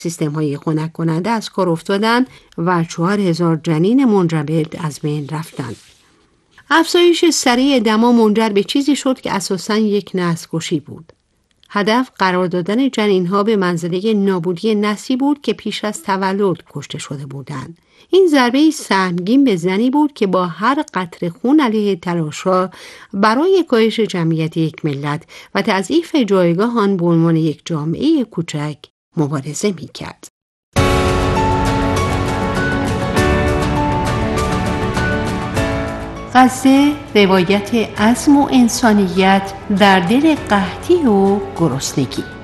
سیستم‌های خنک کننده از کار افتادند و 4000 جنین منجمد از بین رفتند. افزایش سریع دما منجر به چیزی شد که اساساً یک نسل‌کشی بود. هدف قرار دادن جنین‌ها به منزله نابودی نسلی بود که پیش از تولد کشته شده بودند. این ضربه سهمگین به زنی بود که با هر قطره خون علیه تلاش‌ها برای کاهش جمعیت یک ملت و تضعیف جایگاه آن به عنوان یک جامعه کوچک مبارزه می‌کرد. غزه روایت عزم و انسانیت در دل قحطی و گرسنگی.